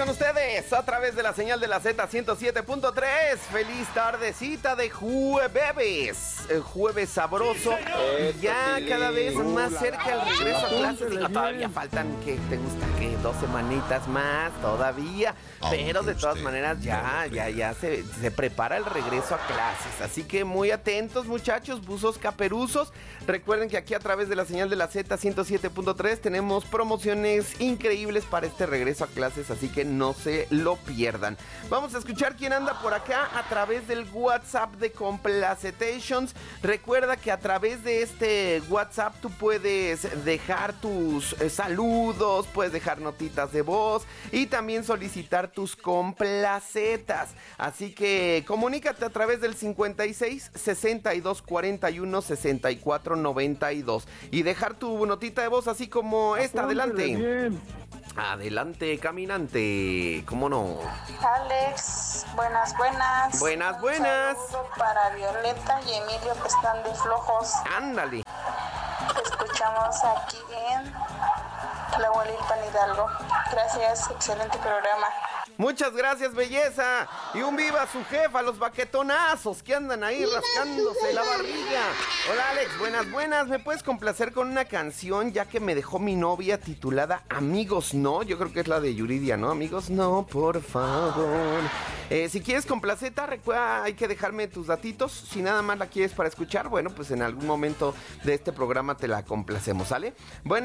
con ustedes a través de la señal de la Z 107.3. Feliz tardecita de jueves. Jueves sabroso. Ya cada vez más cerca el regreso a clases. Digo, todavía faltan, ¿qué te gusta? ¿Qué? 2 semanitas más todavía. Pero de todas maneras ya se prepara el regreso a clases. Así que muy atentos, muchachos, buzos caperuzos. Recuerden que aquí a través de la señal de la Z 107.3 tenemos promociones increíbles para este regreso a clases, así que no se lo pierdan. Vamos a escuchar quién anda por acá a través del WhatsApp de Complacetations. Recuerda que a través de este WhatsApp tú puedes dejar tus saludos, puedes dejar notitas de voz y también solicitar tus complacetas. Así que comunícate a través del 56 62 41 64 92 y dejar tu notita de voz así como esta. Adelante. Bien. Adelante, caminante. ¿Cómo no? Alex, buenas. Buenas. Un saludo para Violeta y Emilio, que están de flojos. Ándale. Te escuchamos aquí en Tlahualilpan, Hidalgo. Gracias, excelente programa. Muchas gracias, belleza. Y un viva a su jefa, los baquetonazos que andan ahí rascándose la barriga. Hola, Alex, buenas. ¿Me puedes complacer con una canción ya que me dejó mi novia titulada Amigos No? Yo creo que es la de Yuridia, ¿no? Amigos No, por favor. Si quieres complaceta, recuerda, hay que dejarme tus datitos. Si nada más la quieres para escuchar, bueno, pues en algún momento de este programa te la complacemos, ¿sale? Bueno.